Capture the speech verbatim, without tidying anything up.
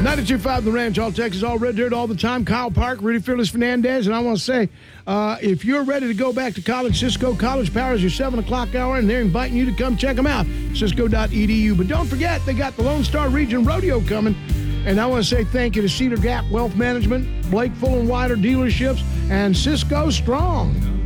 ninety-two point five The Ranch, all Texas, all red dirt all the time. Kyle Park, Rudy Fearless Fernandez. And I want to say, uh, if you're ready to go back to college, Cisco College Power is your seven o'clock hour, and they're inviting you to come check them out, cisco dot e d u. But don't forget, they got the Lone Star Region Rodeo coming. And I want to say thank you to Cedar Gap Wealth Management, Blake Full and Wider Dealerships, and Cisco Strong.